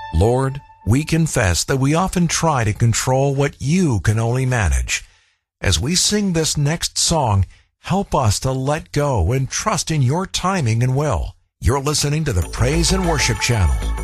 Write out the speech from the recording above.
Lord, we confess that we often try to control what you can only manage. As we sing this next song, help us to let go and trust in your timing and will. You're listening to the Praise and Worship Channel.